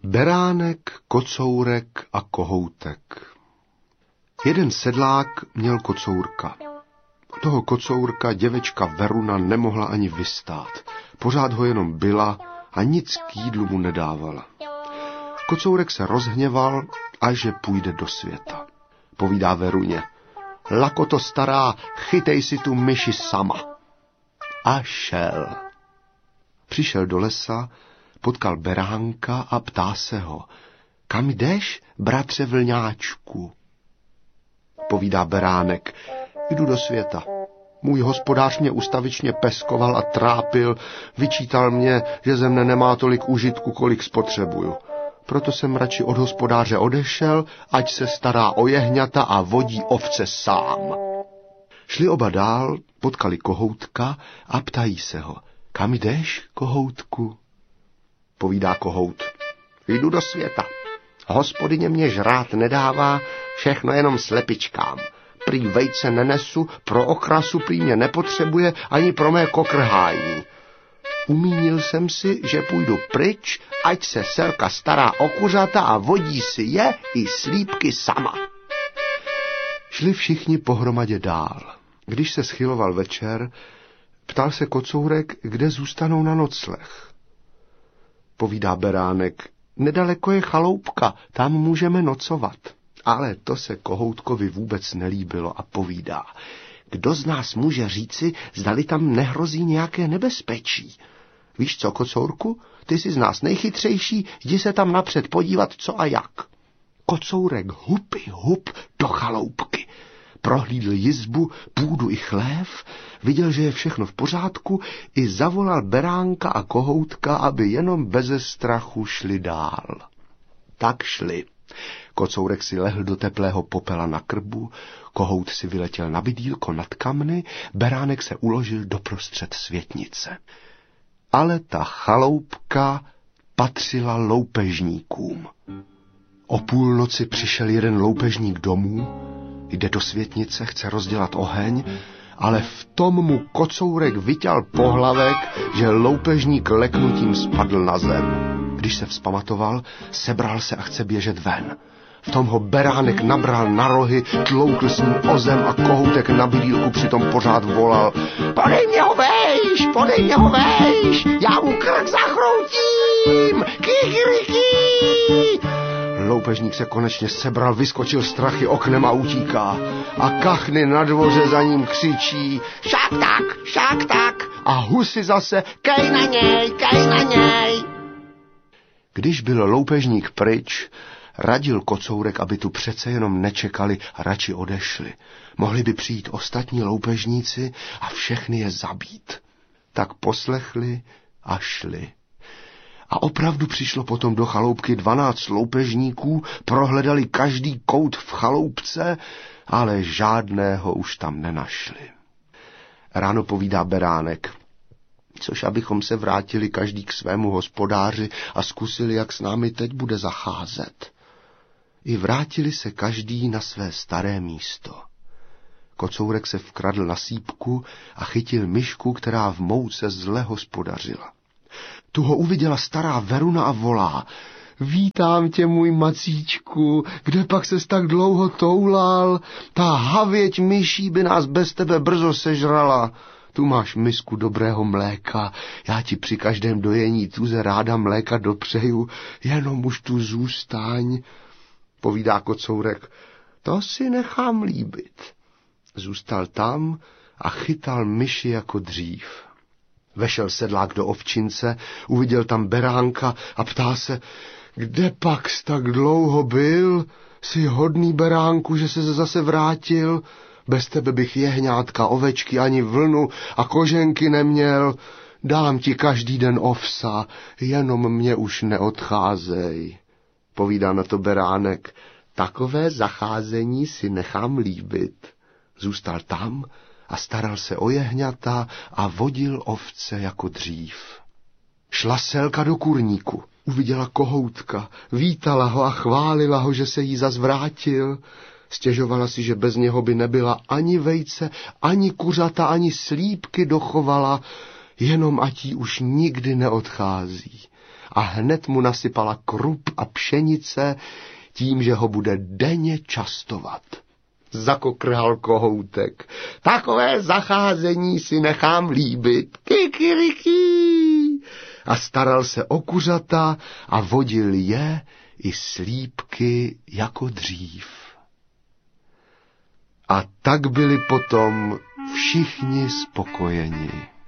Beránek, kocourek a kohoutek. Jeden sedlák měl kocourka. Toho kocourka děvečka Veruna nemohla ani vystát. Pořád ho jenom byla a nic k jídlu mu nedávala. Kocourek se rozhněval, až že půjde do světa. Povídá Veruně: Lakoto stará, chytej si tu myši sama. A šel. Přišel do lesa, potkal beránka a ptá se ho: Kam jdeš, bratře vlňáčku? Povídá beránek: Jdu do světa. Můj hospodář mě ustavičně peskoval a trápil, vyčítal mě, že ze mne nemá tolik užitku, kolik spotřebuju. Proto jsem radši od hospodáře odešel, ať se stará o jehňata a vodí ovce sám. Šli oba dál, potkali kohoutka a ptají se ho: Kam jdeš, kohoutku? Povídá kohout: Jdu do světa. Hospodyně mě žrát nedává, všechno jenom slepičkám. Prý vejce nenesu, pro okrasu prý mě nepotřebuje, ani pro mé kokrhání. Umínil jsem si, že půjdu pryč, ať se selka stará o kuřata a vodí si je i slípky sama. Šli všichni pohromadě dál. Když se schyloval večer, ptal se kocourek, kde zůstanou na nocleh. Povídá beránek: Nedaleko je chaloupka, tam můžeme nocovat. Ale to se kohoutkovi vůbec nelíbilo a povídá: Kdo z nás může říci, zdali tam nehrozí nějaké nebezpečí? Víš co, kocourku, ty jsi z nás nejchytřejší, jdi se tam napřed podívat, co a jak. Kocourek hupy hup do chaloupky. Prohlídl jizbu, půdu i chlév, viděl, že je všechno v pořádku, i zavolal beránka a kohoutka, aby jenom beze strachu šli dál. Tak šli. Kocourek si lehl do teplého popela na krbu, kohout si vyletěl na bydýlko nad kamny, beránek se uložil doprostřed světnice. Ale ta chaloupka patřila loupežníkům. O půlnoci přišel jeden loupežník domů, jde do světnice, chce rozdělat oheň, ale v tom mu kocourek vyťal pohlavek, že loupežník leknutím spadl na zem. Když se vzpamatoval, sebral se a chce běžet ven. V tom ho beránek nabral na rohy, tloukl s ním o zem a kohoutek na bydýlku přitom pořád volal: Podej mě ho vejš, já mu krk zachroutím, kikiriki. Loupežník se konečně sebral, vyskočil strachy oknem a utíká. A kachny na dvoře za ním křičí: Šák tak. A husy zase: Kej na něj. Když byl loupežník pryč, radil kocourek, aby tu přece jenom nečekali a radši odešli. Mohli by přijít ostatní loupežníci a všechny je zabít. Tak poslechli a šli. A opravdu přišlo potom do chaloupky 12 loupežníků, prohledali každý kout v chaloupce, ale žádného už tam nenašli. Ráno povídá beránek: Což abychom se vrátili každý k svému hospodáři a zkusili, jak s námi teď bude zacházet. I vrátili se každý na své staré místo. Kocourek se vkradl na sýpku a chytil myšku, která v mouce zle hospodařila. Tu ho uviděla stará Veruna a volá: Vítám tě, můj macíčku, kde pak ses tak dlouho toulal? Ta havěť myší by nás bez tebe brzo sežrala. Tu máš misku dobrého mléka, já ti při každém dojení tuze ráda mléka dopřeju, jenom už tu zůstaň. Povídá kocourek: To si nechám líbit. Zůstal tam a chytal myši jako dřív. Vešel sedlák do ovčince, uviděl tam beránka a ptá se: Kde pak jsi tak dlouho byl? Jsi hodný, beránku, že se zase vrátil? Bez tebe bych jehňátka, ovečky ani vlnu a koženky neměl. Dám ti každý den ovsa, jenom mě už neodcházej. Povídá na to beránek: Takové zacházení si nechám líbit. Zůstal tam a staral se o jehňata a vodil ovce jako dřív. Šla selka do kurníku, uviděla kohoutka, vítala ho a chválila ho, že se jí zas vrátil. Stěžovala si, že bez něho by nebyla ani vejce, ani kuřata, ani slípky dochovala, jenom ať jí už nikdy neodchází. a hned mu nasypala krup a pšenice tím, že ho bude denně častovat. Zakokrhal kohoutek. Takové zacházení si nechám líbit. Kikiriki! A staral se o kuřata a vodil je i slípky jako dřív. A tak byli potom všichni spokojeni.